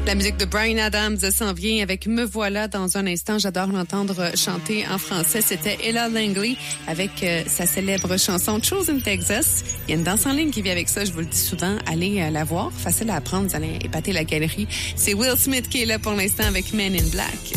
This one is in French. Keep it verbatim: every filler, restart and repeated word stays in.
La musique de Bryan Adams s'en vient avec Me Voilà dans un instant. J'adore l'entendre chanter en français. C'était Ella Langley avec euh, sa célèbre chanson Chosen Texas. Il y a une danse en ligne qui vient avec ça, je vous le dis souvent. Allez euh, la voir, facile à apprendre, vous allez épater la galerie. C'est Will Smith qui est là pour l'instant avec Men in Black.